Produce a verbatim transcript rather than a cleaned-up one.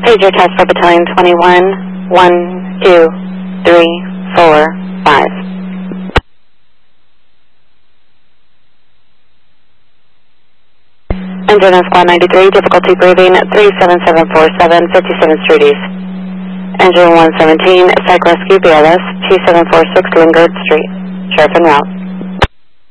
Pager test for battalion twenty-one, one, two, three, four, five. Engine on squad ninety-three, difficulty breathing, three seven seven four seven, fifty-seven Street East. Engine one seventeen, Psych Rescue B L S, two seven four six Lingard Street, Sheriff en route.